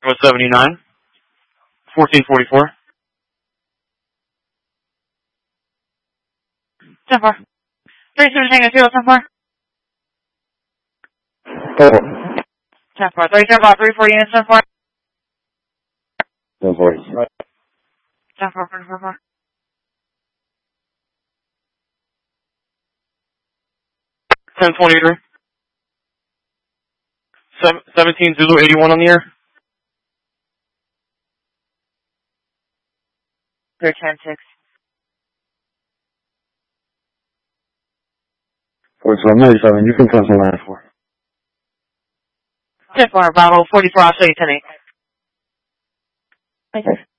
79, 1444. 10-4. 32 Tango 0, 10-4. 10-4. 37 about 3-4 units, 10-4. 10-4. 10-4, 10-4. 1023. 17 Zulu 81 on the air. 10-6. 4797, you can cancel line 4. 10-4, Bravo 44, I'll show you 10-8. Okay.